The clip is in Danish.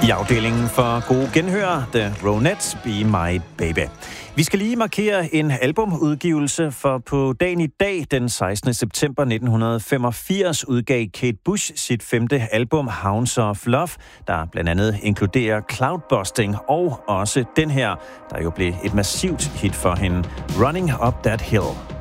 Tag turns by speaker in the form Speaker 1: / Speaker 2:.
Speaker 1: I afdelingen for gode genhør, The Ronettes, Be My Baby. Vi skal lige markere en albumudgivelse, for på dagen i dag, den 16. september 1985, udgav Kate Bush sit 5. album, Hounds of Love, der blandt andet inkluderer Cloudbusting og også den her, der jo blev et massivt hit for hende, Running Up That Hill.